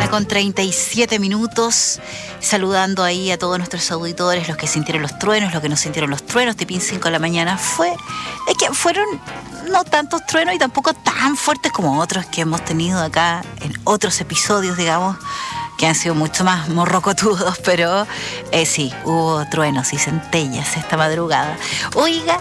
1:37, saludando ahí a todos nuestros auditores, los que sintieron los truenos, los que no sintieron los truenos. Tipín 5 de la mañana es que fueron no tantos truenos y tampoco tan fuertes como otros que hemos tenido acá en otros episodios, digamos, que han sido mucho más morrocotudos, pero sí, hubo truenos y centellas esta madrugada. Oiga,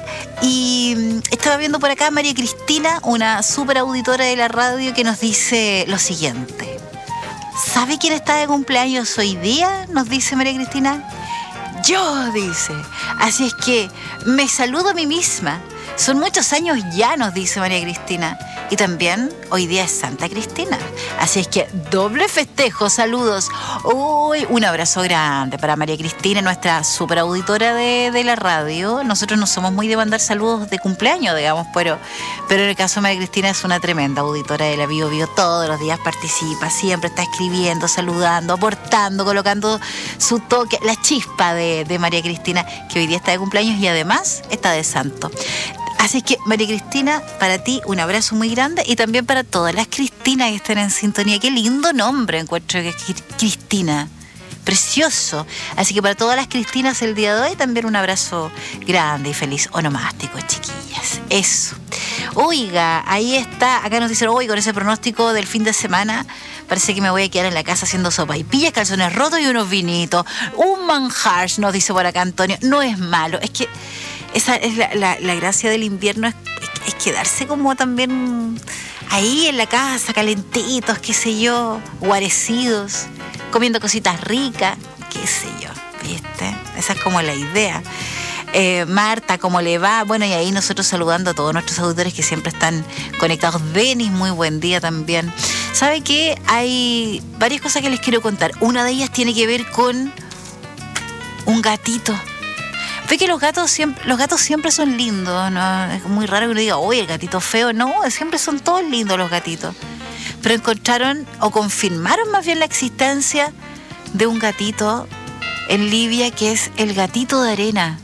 y estaba viendo por acá a María Cristina, una súper auditora de la radio, que nos dice lo siguiente. ¿Sabe quién está de cumpleaños hoy día? Nos dice María Cristina. Yo, dice. Así es que me saludo a mí misma. Son muchos años ya, nos dice María Cristina. Y también hoy día es Santa Cristina. Así es que doble festejo, saludos. Uy, un abrazo grande para María Cristina, nuestra super auditora de la radio. Nosotros no somos muy de mandar saludos de cumpleaños, digamos, pero en el caso de María Cristina es una tremenda auditora de la Bio Bio. Todos los días participa, siempre está escribiendo, saludando, aportando, colocando su toque, la chispa de María Cristina, que hoy día está de cumpleaños y además está de santo. Así que, María Cristina, para ti un abrazo muy grande y también para todas las Cristinas que están en sintonía. Qué lindo nombre encuentro que es Cristina. Precioso. Así que para todas las Cristinas el día de hoy también un abrazo grande y feliz onomástico, chiquillas. Eso. Oiga, ahí está. Acá nos dicen, con ese pronóstico del fin de semana, parece que me voy a quedar en la casa haciendo sopaipillas, calzones rotos y unos vinitos. Un manjar, nos dice por acá Antonio. No es malo. Es que esa es la gracia del invierno, es quedarse como también ahí en la casa, calentitos, qué sé yo, guarecidos, comiendo cositas ricas, qué sé yo, ¿viste? Esa es como la idea. Marta, ¿cómo le va? Bueno, y ahí nosotros saludando a todos nuestros auditores que siempre están conectados. Denis, muy buen día también. ¿Sabe qué? Hay varias cosas que les quiero contar. Una de ellas tiene que ver con un gatito. Ve que los gatos siempre son lindos, ¿no? Es muy raro que uno diga, oye, el gatito feo. No, siempre son todos lindos los gatitos. Pero encontraron o confirmaron más bien la existencia de un gatito en Libia que es el gatito de arena.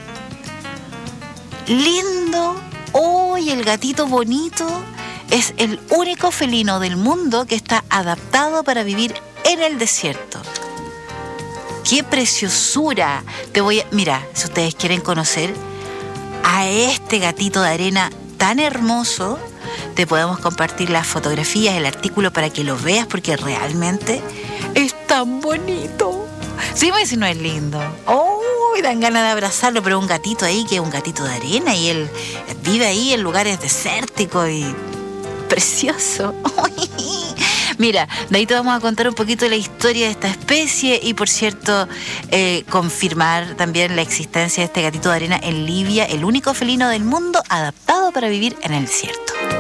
Lindo, oye, el gatito bonito es el único felino del mundo que está adaptado para vivir en el desierto. ¡Qué preciosura! Mira, si ustedes quieren conocer a este gatito de arena tan hermoso, te podemos compartir las fotografías, el artículo para que lo veas, porque realmente es tan bonito. Sí, si no es lindo. Dan ganas de abrazarlo, pero un gatito ahí que es un gatito de arena y él vive ahí en lugares desérticos y precioso. Mira, de ahí te vamos a contar un poquito la historia de esta especie y, por cierto, confirmar también la existencia de este gatito de arena en Libia, el único felino del mundo adaptado para vivir en el desierto.